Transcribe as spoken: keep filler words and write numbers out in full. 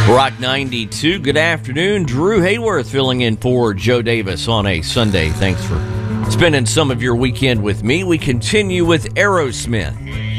Rock ninety-two, good afternoon. Drew Hayworth filling in for Joe Davis on a Sunday. Thanks for spending some of your weekend with me. We continue with Aerosmith.